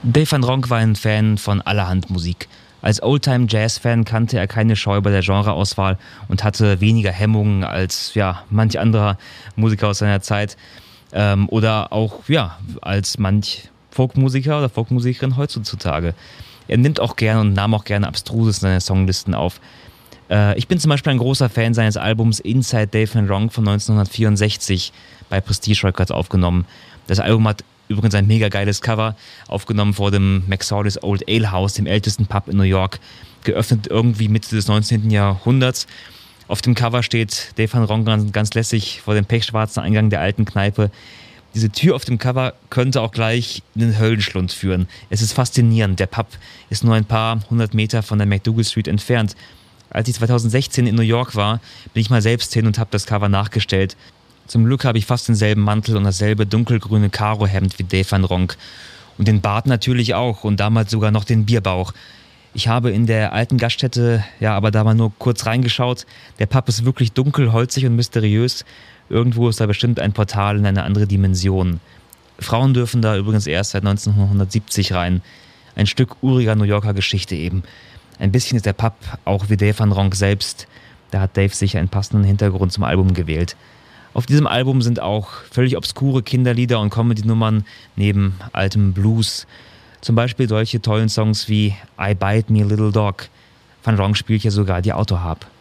Dave Van Ronk war ein Fan von allerhand Musik. Als Oldtime-Jazz-Fan kannte er keine Scheu bei der Genreauswahl und hatte weniger Hemmungen als manch anderer Musiker aus seiner Zeit oder auch als manch Folkmusiker oder Folkmusikerin heutzutage. Er nimmt auch gerne und nahm auch gerne Abstruses in seine Songlisten auf. Ich bin zum Beispiel ein großer Fan seines Albums Inside Dave Van Ronk von 1964 bei Prestige Records aufgenommen. Das Album hat übrigens ein mega geiles Cover, aufgenommen vor dem McSorley's Old Ale House, dem ältesten Pub in New York, geöffnet irgendwie Mitte des 19. Jahrhunderts. Auf dem Cover steht Dave Van Ronk ganz lässig vor dem pechschwarzen Eingang der alten Kneipe. Diese Tür auf dem Cover könnte auch gleich in den Höllenschlund führen. Es ist faszinierend. Der Pub ist nur ein paar 100 Meter von der McDougal Street entfernt. Als ich 2016 in New York war, bin ich mal selbst hin und habe das Cover nachgestellt. Zum Glück habe ich fast denselben Mantel und dasselbe dunkelgrüne Karohemd wie Dave Van Ronk. Und den Bart natürlich auch und damals sogar noch den Bierbauch. Ich habe in der alten Gaststätte, aber da mal nur kurz reingeschaut. Der Pub ist wirklich dunkel, holzig und mysteriös. Irgendwo ist da bestimmt ein Portal in eine andere Dimension. Frauen dürfen da übrigens erst seit 1970 rein. Ein Stück uriger New Yorker Geschichte eben. Ein bisschen ist der Pub auch wie Dave Van Ronk selbst. Da hat Dave sich einen passenden Hintergrund zum Album gewählt. Auf diesem Album sind auch völlig obskure Kinderlieder und Comedy-Nummern neben altem Blues. Zum Beispiel solche tollen Songs wie I Bite Me a Little Dog. Van Ronk spielt ja sogar die Autoharp.